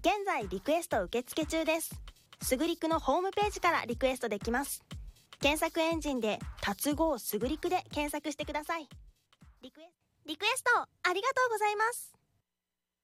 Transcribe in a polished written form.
現在リクエスト受付中です。すぐりくのホームページからリクエストできます。検索エンジンで達合すぐりくで検索してください。リクエストありがとうございます。